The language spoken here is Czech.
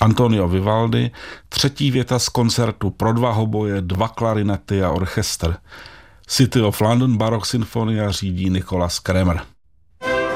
Antonio Vivaldi, třetí věta z koncertu pro 2 hoboje, 2 klarinety a orchestr. City of London Baroque Sinfonia řídí Nicholas Kremer.